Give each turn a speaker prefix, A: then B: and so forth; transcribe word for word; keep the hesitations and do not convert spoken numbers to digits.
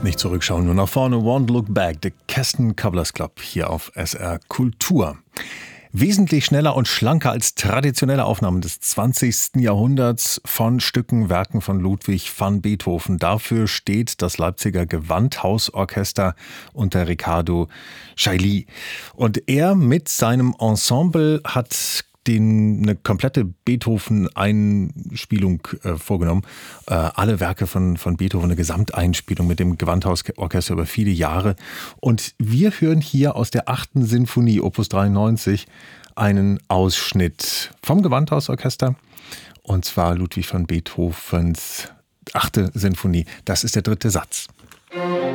A: Nicht zurückschauen, nur nach vorne. Won't Look Back, der Kästen Cobblers Club hier auf S R Kultur. Wesentlich schneller und schlanker als traditionelle Aufnahmen des zwanzigsten Jahrhunderts von Stücken, Werken von Ludwig van Beethoven. Dafür steht das Leipziger Gewandhausorchester unter Riccardo Chailly. Und er mit seinem Ensemble hat den eine komplette Beethoven-Einspielung äh, vorgenommen. Äh, alle Werke von, von Beethoven, eine Gesamteinspielung mit dem Gewandhausorchester über viele Jahre. Und wir hören hier aus der achten Sinfonie, Opus dreiundneunzig, einen Ausschnitt vom Gewandhausorchester. Und zwar Ludwig van Beethovens achte Sinfonie. Das ist der dritte Satz.